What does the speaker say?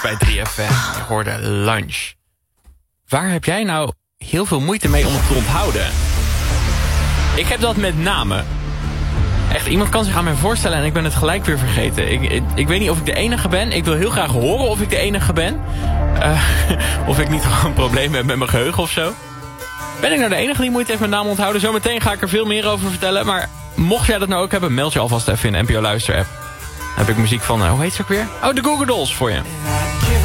Bij 3FM, je hoorde Lunch. Waar heb jij nou heel veel moeite mee om het te onthouden? Ik heb dat met namen. Echt, iemand kan zich aan mij voorstellen en ik ben het gelijk weer vergeten. Ik weet niet of ik de enige ben. Ik wil heel graag horen of ik de enige ben. Of ik niet gewoon een probleem heb met mijn geheugen of zo. Ben ik nou de enige die moeite heeft met namen onthouden? Zometeen ga ik er veel meer over vertellen. Maar mocht jij dat nou ook hebben, meld je alvast even in de NPO Luister app. Dan heb ik muziek van, hoe heet ze ook weer? Oh, de Google Dolls voor je.